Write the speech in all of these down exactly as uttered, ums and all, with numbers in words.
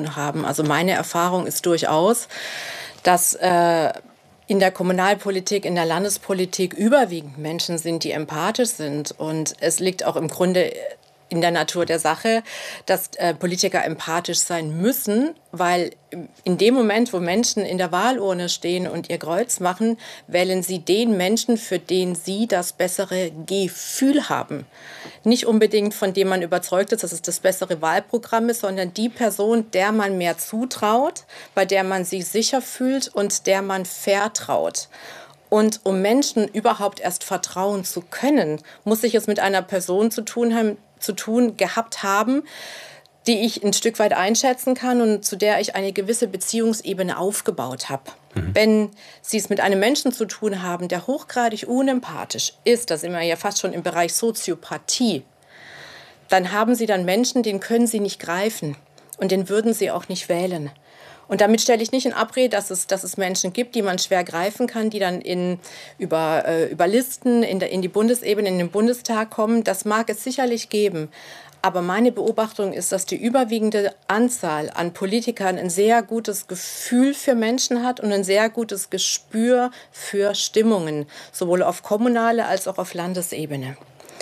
tun haben. Also meine Erfahrung ist durchaus, dass äh, in der Kommunalpolitik, in der Landespolitik überwiegend Menschen sind, die empathisch sind. Und es liegt auch im Grunde in der Natur der Sache, dass äh, Politiker empathisch sein müssen, weil in dem Moment, wo Menschen in der Wahlurne stehen und ihr Kreuz machen, wählen sie den Menschen, für den sie das bessere Gefühl haben. Nicht unbedingt, von dem man überzeugt ist, dass es das bessere Wahlprogramm ist, sondern die Person, der man mehr zutraut, bei der man sich sicher fühlt und der man vertraut. Und um Menschen überhaupt erst vertrauen zu können, muss ich es mit einer Person zu tun haben, zu tun gehabt haben, die ich ein Stück weit einschätzen kann und zu der ich eine gewisse Beziehungsebene aufgebaut habe. Mhm. Wenn Sie es mit einem Menschen zu tun haben, der hochgradig unempathisch ist, da sind wir ja fast schon im Bereich Soziopathie, dann haben Sie dann Menschen, den können Sie nicht greifen und den würden Sie auch nicht wählen. Und damit stelle ich nicht in Abrede, dass es, dass es Menschen gibt, die man schwer greifen kann, die dann in, über, äh, über Listen in, der, in die Bundesebene, in den Bundestag kommen. Das mag es sicherlich geben. Aber meine Beobachtung ist, dass die überwiegende Anzahl an Politikern ein sehr gutes Gefühl für Menschen hat und ein sehr gutes Gespür für Stimmungen, sowohl auf kommunaler als auch auf Landesebene.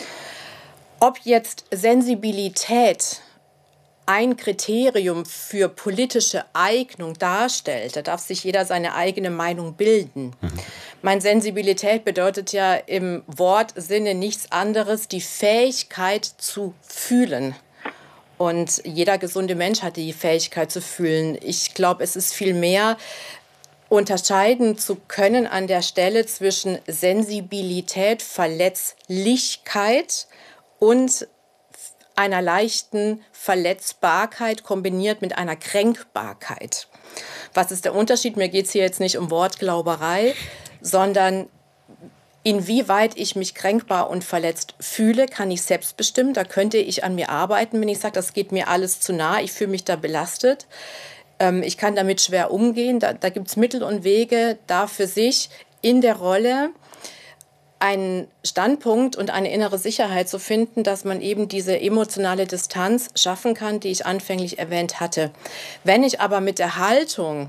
Ob jetzt Sensibilität ein Kriterium für politische Eignung darstellt, da darf sich jeder seine eigene Meinung bilden. Mhm. Meine Sensibilität bedeutet ja im Wortsinne nichts anderes, die Fähigkeit zu fühlen. Und jeder gesunde Mensch hat die Fähigkeit zu fühlen. Ich glaube, es ist viel mehr unterscheiden zu können an der Stelle zwischen Sensibilität, Verletzlichkeit und einer leichten Verletzbarkeit kombiniert mit einer Kränkbarkeit. Was ist der Unterschied? Mir geht es hier jetzt nicht um Wortglauberei, sondern inwieweit ich mich kränkbar und verletzt fühle, kann ich selbst bestimmen. Da könnte ich an mir arbeiten, wenn ich sage, das geht mir alles zu nah, ich fühle mich da belastet. Ähm, ich kann damit schwer umgehen. Da, da gibt es Mittel und Wege, da für sich in der Rolle einen Standpunkt und eine innere Sicherheit zu finden, dass man eben diese emotionale Distanz schaffen kann, die ich anfänglich erwähnt hatte. Wenn ich aber mit der Haltung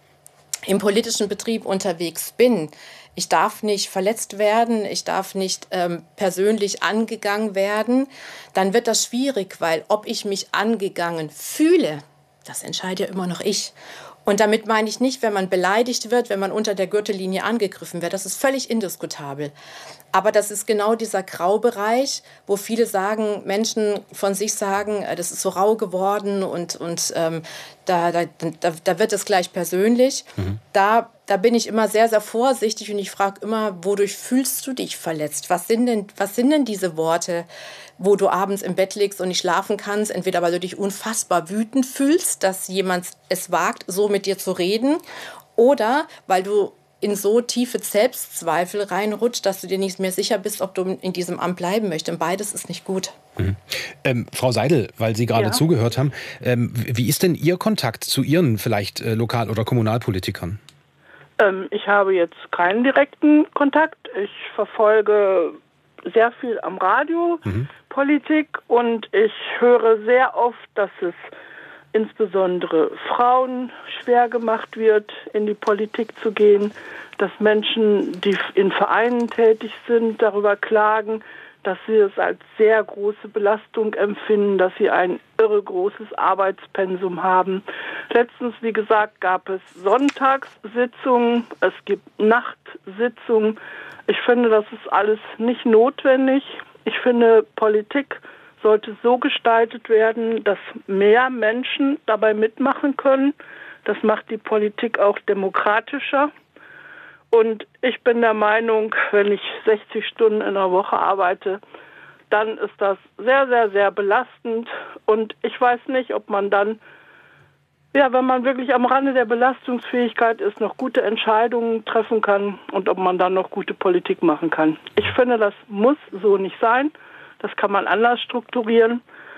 im politischen Betrieb unterwegs bin, ich darf nicht verletzt werden, ich darf nicht ähm, persönlich angegangen werden, dann wird das schwierig, weil ob ich mich angegangen fühle, das entscheide ja immer noch ich. Und damit meine ich nicht, wenn man beleidigt wird, wenn man unter der Gürtellinie angegriffen wird. Das ist völlig indiskutabel. Aber das ist genau dieser Graubereich, wo viele sagen, Menschen von sich sagen, das ist so rau geworden und, und ähm, da, da, da, da wird es gleich persönlich. Mhm. Da, da bin ich immer sehr, sehr vorsichtig und ich frage immer, wodurch fühlst du dich verletzt? Was sind denn, was sind denn diese Worte, wo du abends im Bett liegst und nicht schlafen kannst, entweder weil du dich unfassbar wütend fühlst, dass jemand es wagt, so mit dir zu reden, oder weil du in so tiefe Selbstzweifel reinrutscht, dass du dir nicht mehr sicher bist, ob du in diesem Amt bleiben möchtest. Und beides ist nicht gut. Mhm. Ähm, Frau Seidel, weil Sie gerade ja. zugehört haben, ähm, wie ist denn Ihr Kontakt zu Ihren vielleicht äh, Lokal- oder Kommunalpolitikern? Ähm, ich habe jetzt keinen direkten Kontakt. Ich verfolge sehr viel am Radio, mhm. Politik, und ich höre sehr oft, dass es insbesondere Frauen schwer gemacht wird, in die Politik zu gehen, dass Menschen, die in Vereinen tätig sind, darüber klagen, dass sie es als sehr große Belastung empfinden, dass sie ein irre großes Arbeitspensum haben. Letztens, wie gesagt, gab es Sonntagssitzungen, es gibt Nachtsitzungen. Ich finde, das ist alles nicht notwendig. Ich finde, Politik sollte so gestaltet werden, dass mehr Menschen dabei mitmachen können. Das macht die Politik auch demokratischer. Und ich bin der Meinung, wenn ich sechzig Stunden in der Woche arbeite, dann ist das sehr, sehr, sehr belastend. Und ich weiß nicht, ob man dann, ja, wenn man wirklich am Rande der Belastungsfähigkeit ist, noch gute Entscheidungen treffen kann und ob man dann noch gute Politik machen kann. Ich finde, das muss so nicht sein. Das kann man anders strukturieren.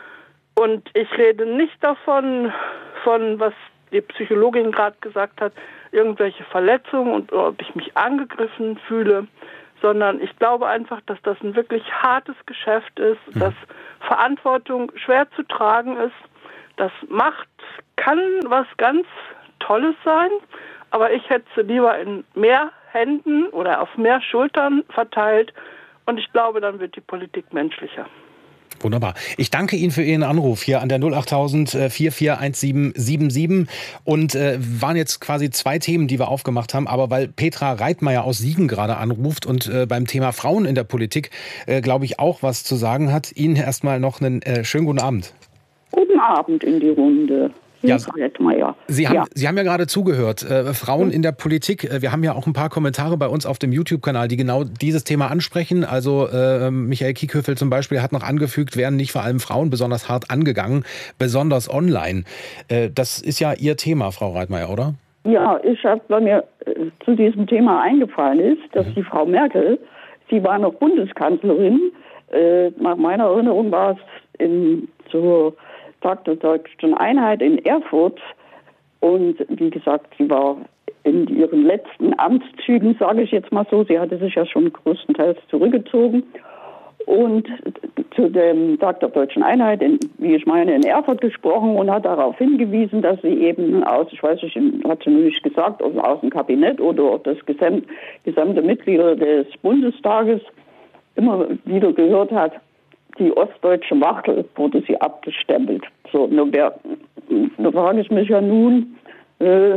Und ich rede nicht davon, von was die Psychologin gerade gesagt hat, irgendwelche Verletzungen und ob ich mich angegriffen fühle, sondern ich glaube einfach, dass das ein wirklich hartes Geschäft ist, mhm. dass Verantwortung schwer zu tragen ist, Das Macht kann was ganz Tolles sein, aber ich hätte sie lieber in mehr Händen oder auf mehr Schultern verteilt und ich glaube, dann wird die Politik menschlicher. Wunderbar. Ich danke Ihnen für Ihren Anruf hier an der null achttausend vier vier eins sieben sieben sieben und äh, waren jetzt quasi zwei Themen, die wir aufgemacht haben, aber weil Petra Reitmeier aus Siegen gerade anruft und äh, beim Thema Frauen in der Politik, äh, glaube ich, auch was zu sagen hat, Ihnen erstmal noch einen äh, schönen guten Abend. Guten Abend in die Runde. Ja, Sie haben, ja. Sie haben ja gerade zugehört, äh, Frauen in der Politik. Wir haben ja auch ein paar Kommentare bei uns auf dem YouTube-Kanal, die genau dieses Thema ansprechen. Also äh, Michael Kiekhöfel zum Beispiel hat noch angefügt, werden nicht vor allem Frauen besonders hart angegangen, besonders online. Äh, das ist ja Ihr Thema, Frau Reitmeier, oder? Ja, ich habe, weil mir äh, zu diesem Thema eingefallen ist, dass mhm. die Frau Merkel, sie war noch Bundeskanzlerin. Äh, nach meiner Erinnerung war es in zur Tag der Deutschen Einheit in Erfurt und wie gesagt, sie war in ihren letzten Amtszügen, sage ich jetzt mal so, sie hatte sich ja schon größtenteils zurückgezogen und zu dem Tag der Deutschen Einheit, in, wie ich meine, in Erfurt gesprochen und hat darauf hingewiesen, dass sie eben aus, ich weiß nicht, hat sie nur nicht gesagt, aus dem Kabinett oder das gesamte, gesamte Mitglieder des Bundestages immer wieder gehört hat, die ostdeutsche Wachtel wurde sie abgestempelt. So, nur wer, da frage ich mich ja nun, äh,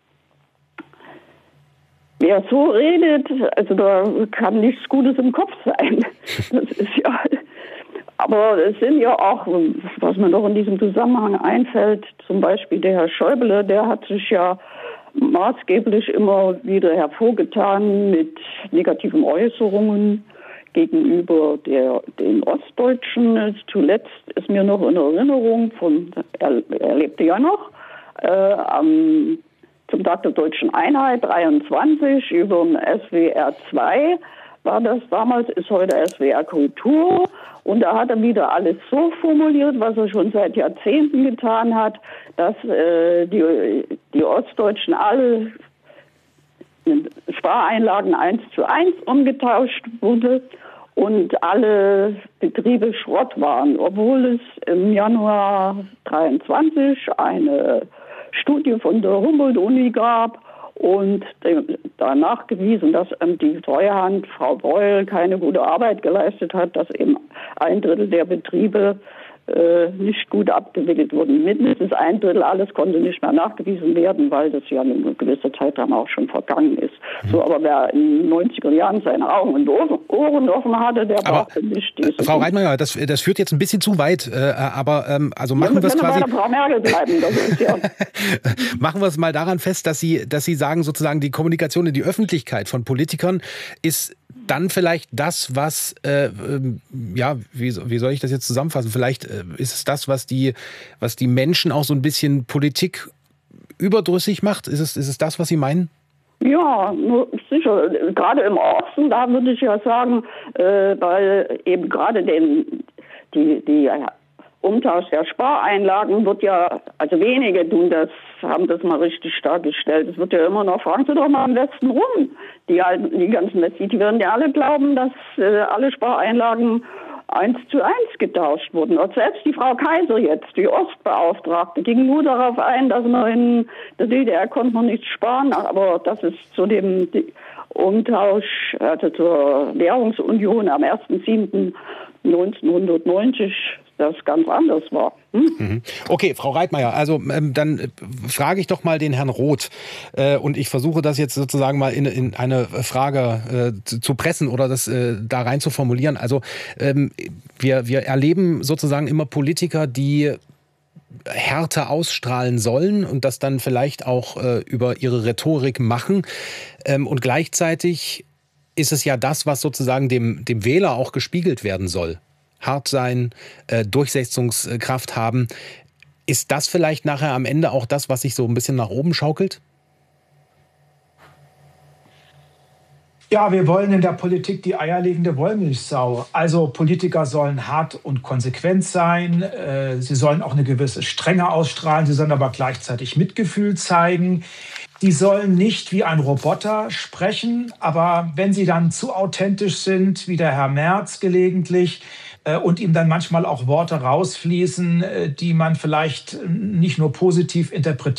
wer so redet, also da kann nichts Gutes im Kopf sein. Das ist ja, aber es sind ja auch, was mir noch in diesem Zusammenhang einfällt, zum Beispiel der Herr Schäuble, der hat sich ja maßgeblich immer wieder hervorgetan mit negativen Äußerungen gegenüber der, den Ostdeutschen. Zuletzt ist mir noch in Erinnerung, von, er, er lebte ja noch, äh, am, zum Tag der Deutschen Einheit dreiundzwanzig über den S W R zwei war das damals, ist heute S W R Kultur. Und da hat er wieder alles so formuliert, was er schon seit Jahrzehnten getan hat, dass äh, die, die Ostdeutschen alle Spareinlagen eins zu eins umgetauscht wurde und alle Betriebe Schrott waren, obwohl es im Januar dreiundzwanzig eine Studie von der Humboldt-Uni gab und da nachgewiesen, dass die Treuhand Frau Breul keine gute Arbeit geleistet hat, dass eben ein Drittel der Betriebe äh, nicht gut abgewickelt wurden. Mindestens ein Drittel, alles konnte nicht mehr nachgewiesen werden, weil das ja eine gewisse Zeit dann auch schon vergangen ist. Mhm. So, aber wer in den neunziger Jahren seine Augen und Ohren offen hatte, der brauchte nicht diese... Frau Reitmeier, das, das führt jetzt ein bisschen zu weit, äh, aber ähm, also machen ja, wir es quasi... Bei der Frau Merkel bleiben, das ist ja... Machen wir es mal daran fest, dass Sie, dass Sie sagen, sozusagen die Kommunikation in die Öffentlichkeit von Politikern ist dann vielleicht das, was, äh, ja, wie, wie soll ich das jetzt zusammenfassen? Vielleicht äh, ist es das, was die, was die Menschen auch so ein bisschen Politik überdrüssig macht? Ist es, ist es das, was Sie meinen? Ja, sicher. Gerade im Osten, da würde ich ja sagen, äh, weil eben gerade den, die, die Umtausch der Spareinlagen wird ja, also wenige tun das, haben das mal richtig dargestellt. Es wird ja immer noch, fragen Sie doch mal im Westen rum. Die, die ganzen Westen, die werden ja alle glauben, dass äh, alle Spareinlagen eins zu eins getauscht wurden. Und selbst die Frau Kaiser jetzt, die Ostbeauftragte, ging nur darauf ein, dass man in der D D R konnte man nicht sparen, aber dass es zu dem Umtausch, also zur Währungsunion am ersten siebten neunzehnhundertneunzig das ganz anders war. Hm? Okay, Frau Reitmeier, also ähm, dann äh, frage ich doch mal den Herrn Roth äh, und ich versuche das jetzt sozusagen mal in, in eine Frage äh, zu, zu pressen oder das äh, da rein zu formulieren. Also ähm, wir, wir erleben sozusagen immer Politiker, die Härte ausstrahlen sollen und das dann vielleicht auch äh, über ihre Rhetorik machen ähm, und gleichzeitig ist es ja das, was sozusagen dem, dem Wähler auch gespiegelt werden soll. Hart sein, äh, Durchsetzungskraft haben. Ist das vielleicht nachher am Ende auch das, was sich so ein bisschen nach oben schaukelt? Ja, wir wollen in der Politik die eierlegende Wollmilchsau. Also Politiker sollen hart und konsequent sein. Äh, sie sollen auch eine gewisse Strenge ausstrahlen. Sie sollen aber gleichzeitig Mitgefühl zeigen. Die sollen nicht wie ein Roboter sprechen. Aber wenn sie dann zu authentisch sind, wie der Herr Merz gelegentlich, äh, und ihm dann manchmal auch Worte rausfließen, äh, die man vielleicht nicht nur positiv interpretiert,